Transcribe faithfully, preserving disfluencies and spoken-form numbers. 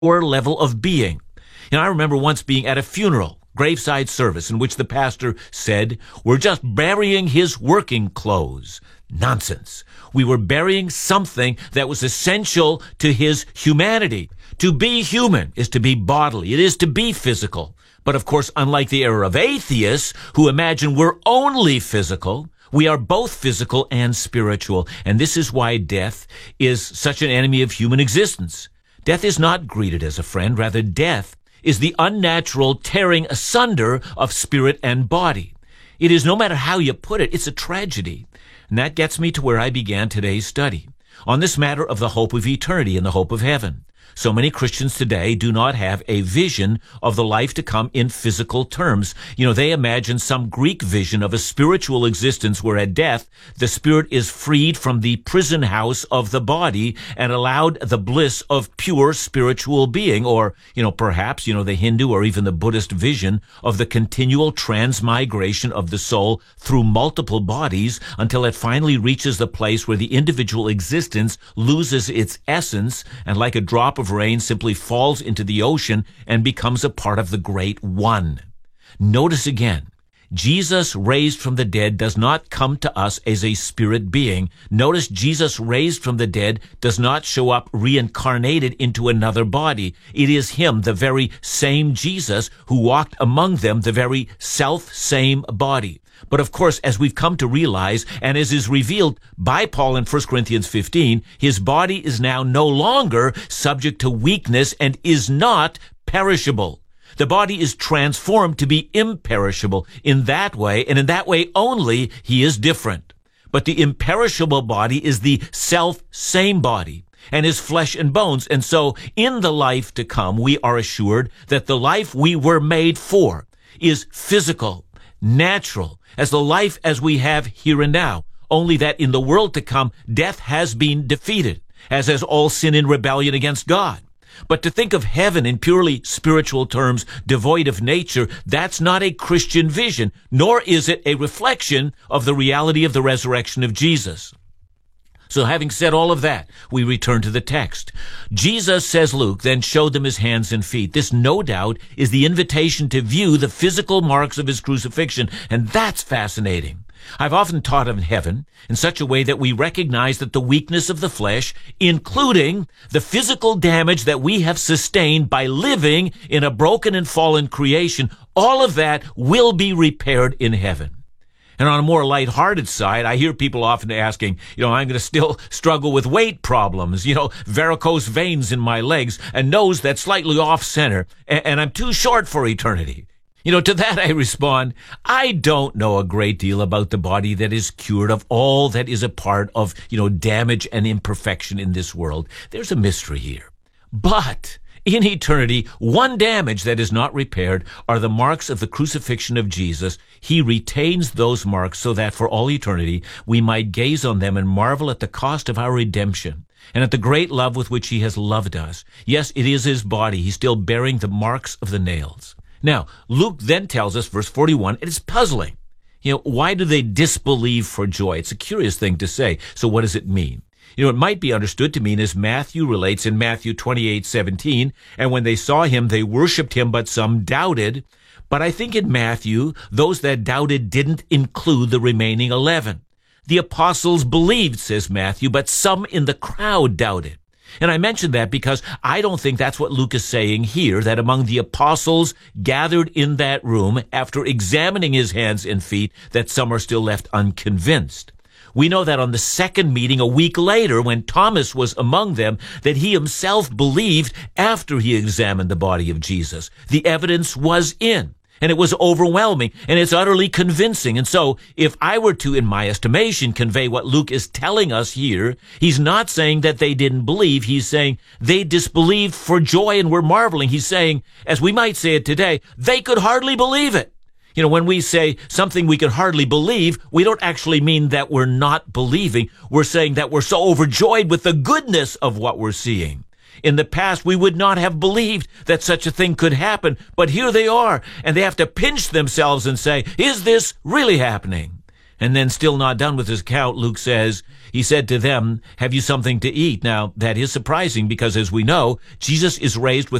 or level of being. You know, I remember once being at a funeral, graveside service, in which the pastor said, "We're just burying his working clothes." Nonsense. We were burying something that was essential to his humanity. To be human is to be bodily. It is to be physical. But of course, unlike the era of atheists who imagine we're only physical, we are both physical and spiritual. And this is why death is such an enemy of human existence. Death is not greeted as a friend. Rather, death is the unnatural tearing asunder of spirit and body. It is, no matter how you put it, it's a tragedy. And that gets me to where I began today's study, on this matter of the hope of eternity and the hope of heaven. So many Christians today do not have a vision of the life to come in physical terms. You know, they imagine some Greek vision of a spiritual existence where at death, the spirit is freed from the prison house of the body and allowed the bliss of pure spiritual being. Or, you know, perhaps, you know, the Hindu or even the Buddhist vision of the continual transmigration of the soul through multiple bodies until it finally reaches the place where the individual existence loses its essence and, like a drop of rain, simply falls into the ocean and becomes a part of the great one. Notice again, Jesus raised from the dead does not come to us as a spirit being. Notice Jesus raised from the dead does not show up reincarnated into another body. It is him, the very same Jesus, who walked among them, the very self-same body. But of course, as we've come to realize, and as is revealed by Paul in First Corinthians fifteen, his body is now no longer subject to weakness and is not perishable. The body is transformed to be imperishable. In that way, and in that way only, he is different. But the imperishable body is the self-same body and is flesh and bones. And so in the life to come, we are assured that the life we were made for is physical, natural, as the life as we have here and now, only that in the world to come, death has been defeated, as has all sin and rebellion against God. But to think of heaven in purely spiritual terms, devoid of nature, that's not a Christian vision, nor is it a reflection of the reality of the resurrection of Jesus. So having said all of that, we return to the text. Jesus, says Luke, then showed them his hands and feet. This, no doubt, is the invitation to view the physical marks of his crucifixion, and that's fascinating. I've often taught of heaven in such a way that we recognize that the weakness of the flesh, including the physical damage that we have sustained by living in a broken and fallen creation, all of that will be repaired in heaven. And on a more lighthearted side, I hear people often asking, you know, I'm going to still struggle with weight problems, you know, varicose veins in my legs, a nose that's slightly off center, and, and I'm too short for eternity. You know, to that I respond, I don't know a great deal about the body that is cured of all that is a part of, you know, damage and imperfection in this world. There's a mystery here. But in eternity, one damage that is not repaired are the marks of the crucifixion of Jesus. He retains those marks so that for all eternity we might gaze on them and marvel at the cost of our redemption and at the great love with which he has loved us. Yes, it is his body. He's still bearing the marks of the nails. Now, Luke then tells us, verse forty-one, it is puzzling. You know, why do they disbelieve for joy? It's a curious thing to say. So what does it mean? You know, it might be understood to mean, as Matthew relates in Matthew twenty-eight seventeen, and when they saw him, they worshipped him, but some doubted. But I think in Matthew, those that doubted didn't include the remaining eleven. The apostles believed, says Matthew, but some in the crowd doubted. And I mention that because I don't think that's what Luke is saying here, that among the apostles gathered in that room, after examining his hands and feet, that some are still left unconvinced. We know that on the second meeting a week later, when Thomas was among them, that he himself believed after he examined the body of Jesus. The evidence was in, and it was overwhelming, and it's utterly convincing. And so, if I were to, in my estimation, convey what Luke is telling us here, he's not saying that they didn't believe. He's saying they disbelieved for joy and were marveling. He's saying, as we might say it today, they could hardly believe it. You know, when we say something we can hardly believe, we don't actually mean that we're not believing. We're saying that we're so overjoyed with the goodness of what we're seeing. In the past, we would not have believed that such a thing could happen, but here they are, and they have to pinch themselves and say, is this really happening? And then, still not done with his account, Luke says, he said to them, have you something to eat? Now, that is surprising because, as we know, Jesus is raised with